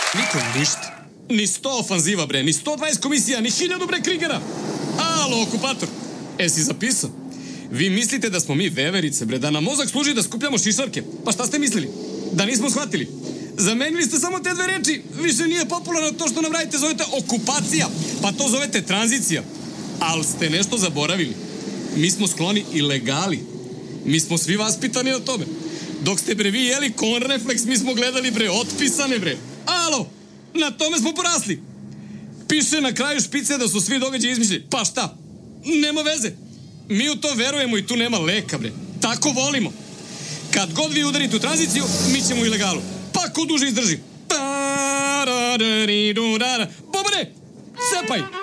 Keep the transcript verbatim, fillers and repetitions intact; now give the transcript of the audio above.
Nikom ništa. Ni sto ofanziva, bre, ni sto dvadeset komisija, ni hiljadu, bre, Krigera. Alo, okupator. E, si zapisao? Vi mislite da smo mi veverice, bre, da nam mozak služi da skupljamo šišarke? Pa šta ste mislili? Da nismo shvatili? Zamenili ste samo te dve reči. Više nije popularno to što nam radite, zovete okupacija. Pa to zovete tranzicija. Ali ste nešto zaboravili. Mi smo skloni ilegali. Mi smo svi vaspitani na tome. Dok ste, bre, vi jeli konrefleks, mi smo gledali, bre, otpisane, bre. Alo, na tome smo porasli. Piše na kraju špice da su svi događaji izmišljeni. Pa šta? Nema veze. Mi u to verujemo i tu nema leka, bre. Tako volimo. Kad god vi udarite u tranziciju, mi ćemo u ilegalu. Pa ko duže izdrži? Bobane, cepaj!